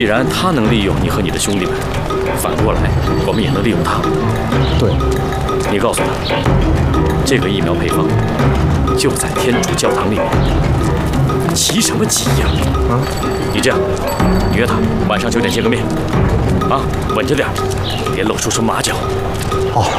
既然他能利用你和你的兄弟们，反过来我们也能利用他。 对， 你告诉他，这个疫苗配方就在天主教堂里面。急什么急呀？啊！你这样，你约他晚上9点见个面。啊，稳着点，别露出什么马脚。 哦。